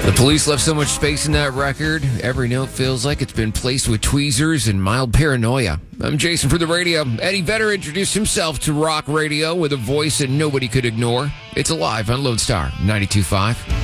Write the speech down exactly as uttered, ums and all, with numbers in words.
The police left so much space in that record, every note feels like it's been placed with tweezers and mild paranoia. I'm Jason for the radio. Eddie Vedder introduced himself to rock radio with a voice that nobody could ignore. It's Alive on Lodestar ninety-two point five.